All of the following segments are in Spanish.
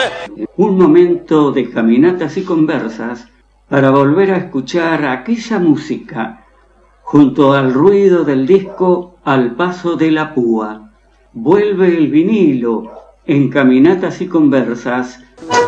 Un momento de caminatas y conversas para volver a escuchar aquella música junto al ruido del disco Al paso de la púa. Vuelve el vinilo en Caminatas y Conversas.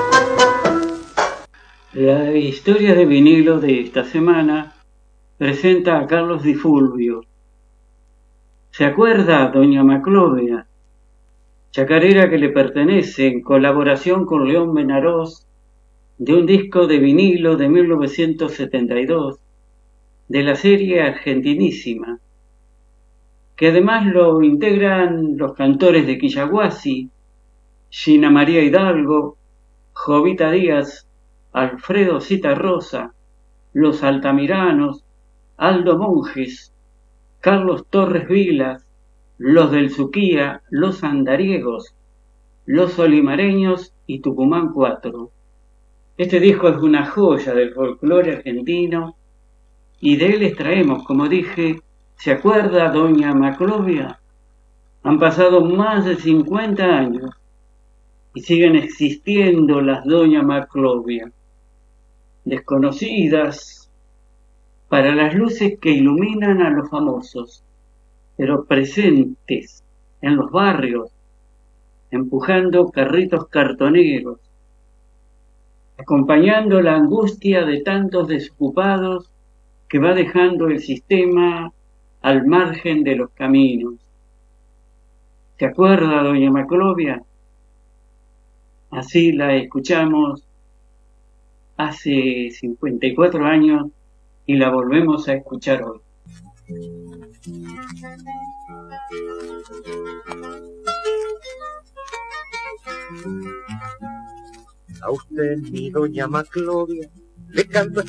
La historia de vinilo de esta semana presenta a Carlos Di Fulvio. ¿Se acuerda, doña Maclovia? Chacarera que le pertenece en colaboración con León Benarós de un disco de vinilo de 1972 de la serie Argentinísima, que además lo integran los cantores de Quillaguasi, Gina María Hidalgo, Jovita Díaz, Alfredo Citarrosa, Los Altamiranos, Aldo Monjes, Carlos Torres Vilas, Los del Suquía, Los Andariegos, Los Olimareños y Tucumán 4. Este disco es una joya del folclore argentino y de él les traemos, como dije, ¿se acuerda doña Maclovia? Han pasado más de 50 años y siguen existiendo las doña Maclovia, desconocidas para las luces que iluminan a los famosos, pero presentes en los barrios, empujando carritos cartoneros, acompañando la angustia de tantos desocupados que va dejando el sistema al margen de los caminos. ¿Se acuerda, doña Maclovia? Así la escuchamos hace 54 años y la volvemos a escuchar hoy. A usted, mi doña Maclovia, le canto